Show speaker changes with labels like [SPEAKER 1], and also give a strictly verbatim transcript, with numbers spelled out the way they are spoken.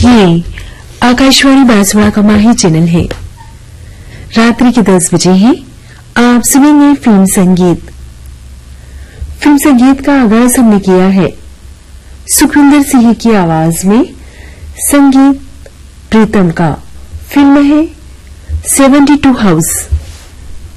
[SPEAKER 1] ये आकाशवाणी बांसवाड़ा का माही चैनल है। रात्रि के दस बजे हैं। आप सुनेंगे फिल्म संगीत। फिल्म संगीत का आगाज हमने किया है सुखविंदर सिंह की आवाज में। संगीत प्रीतम का। फिल्म है सेवेंटी टू हाउस।